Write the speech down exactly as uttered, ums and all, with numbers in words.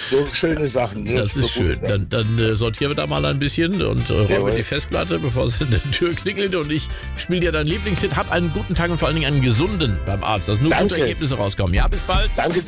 So schöne Sachen. Ne? Das ist so schön. Dann, dann äh, sortieren wir da mal ein bisschen und äh, räumen Jawohl. die Festplatte, bevor es in der Tür klingelt. Und ich spiele dir deinen Lieblingshit. Hab einen guten Tag und vor allen Dingen einen gesunden beim Arzt, dass nur Danke. gute Ergebnisse rauskommen. Ja, bis bald. Danke